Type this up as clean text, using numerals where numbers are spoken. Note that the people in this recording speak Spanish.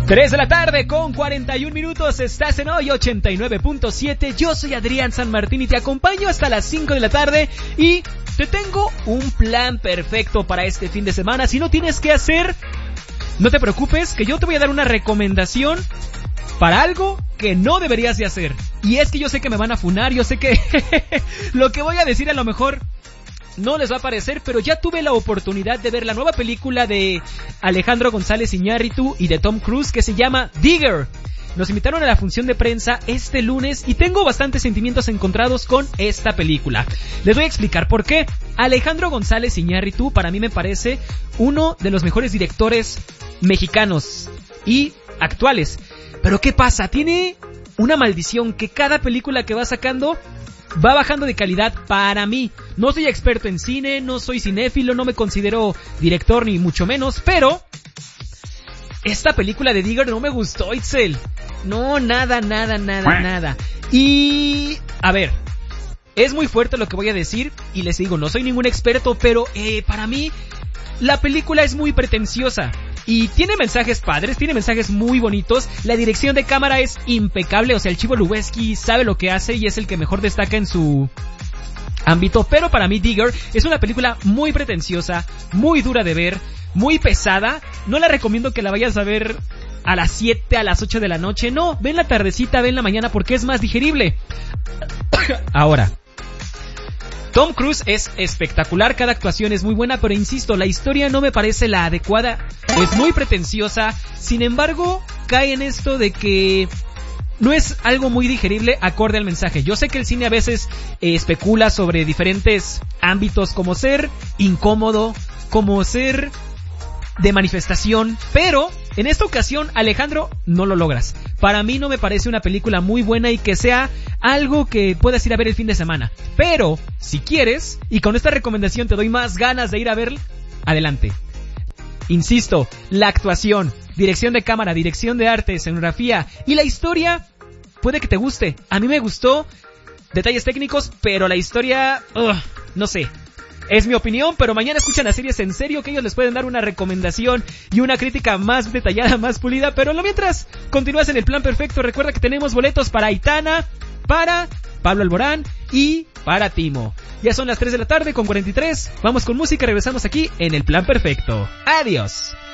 3 de la tarde con 41 minutos, estás en Hoy 89.7, yo soy Adrián San Martín y te acompaño hasta las 5 de la tarde y te tengo un plan perfecto para este fin de semana. Si no tienes que hacer, no te preocupes, que yo te voy a dar una recomendación para algo que no deberías de hacer. Y es que yo sé que me van a funar, yo sé que lo que voy a decir a lo mejor no les va a parecer, pero ya tuve la oportunidad de ver la nueva película de Alejandro González Iñárritu y de Tom Cruise que se llama Digger. Nos invitaron a la función de prensa este lunes y tengo bastantes sentimientos encontrados con esta película. Les voy a explicar por qué. Alejandro González Iñárritu para mí me parece uno de los mejores directores mexicanos y actuales. Pero ¿qué pasa? Tiene una maldición que cada película que va sacando va bajando de calidad para mí. No soy experto en cine, no soy cinéfilo, no me considero director ni mucho menos, pero esta película de Digger no me gustó, Itzel. No, nada. Y, a ver, es muy fuerte lo que voy a decir y les digo, no soy ningún experto, pero para mí la película es muy pretenciosa. Y tiene mensajes padres, tiene mensajes muy bonitos. La dirección de cámara es impecable. O sea, el Chivo Lubeski sabe lo que hace y es el que mejor destaca en su ámbito. Pero para mí Digger es una película muy pretenciosa, muy dura de ver, muy pesada. No la recomiendo que la vayas a ver a las 7, a las 8 de la noche. No, ven la tardecita, ven la mañana porque es más digerible. Ahora, Tom Cruise es espectacular, cada actuación es muy buena, pero insisto, la historia no me parece la adecuada, es muy pretenciosa, sin embargo, cae en esto de que no es algo muy digerible acorde al mensaje. Yo sé que el cine a veces especula sobre diferentes ámbitos como ser incómodo, como ser de manifestación, pero en esta ocasión, Alejandro, no lo logras. Para mí no me parece una película muy buena y que sea algo que puedas ir a ver el fin de semana. Pero, si quieres, y con esta recomendación te doy más ganas de ir a ver, adelante. Insisto, la actuación, dirección de cámara, dirección de arte, escenografía y la historia puede que te guste. A mí me gustó, detalles técnicos, pero la historia, no sé. Es mi opinión, pero mañana escuchan las series en serio que ellos les pueden dar una recomendación y una crítica más detallada, más pulida. Pero lo mientras, continúas en el plan perfecto. Recuerda que tenemos boletos para Aitana, para Pablo Alborán y para Timo. Ya son las 3 de la tarde con 43. Vamos con música, regresamos aquí en el plan perfecto. Adiós.